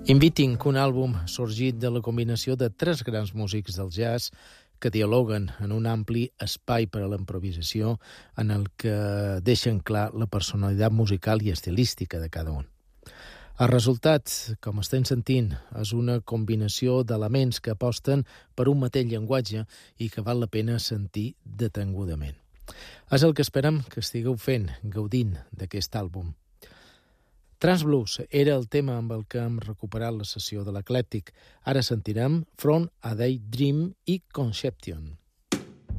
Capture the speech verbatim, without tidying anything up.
Inviting, un àlbum sorgit de la combinació de tres grans músics del jazz que dialoguen en un ampli espai per a la improvisació en el que deixen clar la personalitat musical i estilística de cada un. El resultat, com estem sentint, és una combinació d'elements que aposten per un mateix llenguatge i que val la pena sentir detengudament. És el que esperem que estigueu fent, gaudint d'aquest àlbum. Transblues era el tema amb el que hem recuperat la sessió de l'Eclèctic. Ara sentirem From a Daydream i Conception.